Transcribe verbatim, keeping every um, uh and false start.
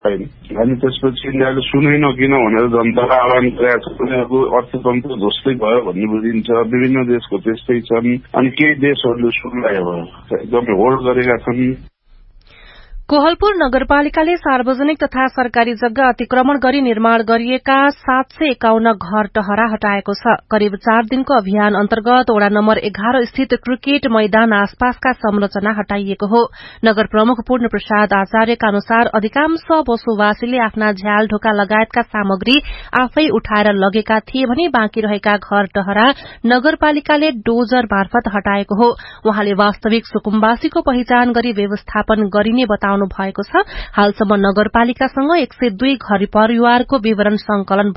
अनि त्यसपछि यिनीहरूले सुनेन किन भनेर जनतालाई आह्वान गरेको छ। उनीहरूको अर्थतन्त्र जस्तै भयो भन्ने बुझिन्छ। विभिन्न देशको त्यस्तै छन्। अनि केही देशहरूले सुन्लायो एकदमै होल्ड गरेका छन्। कोहलपुर नगरपालिकाले सार्वजनिक तथा सरकारी जग्गा अतिक्रमण गरी निर्माण गरिएका सात सय एकाउन्न घर टहरा हटाएको छ। करिब चार दिनको अभियान अन्तर्गत वड़ा नम्बर एघार स्थित क्रिकेट मैदान आसपासका संरचना हटाइएको हो। नगर प्रमुख पूर्ण प्रसाद आचार्यका अनुसार अधिकांश बसोबासीले आफ्ना झ्याल ढोका लगायतका सामग्री आफै उठाएर लगेका थिए भने बाँकी रहेका घर टहरा नगरपालिकाले डोजर मार्फत हटाएको हो। उहाँले वास्तविक सुकुम्बासीको पहिचान गरी व्यवस्थापन गरिने बताउनु भएको छ। हालसम्म नगरपालिकासँग एक सय दुई घर परिवारको विवरण संकलन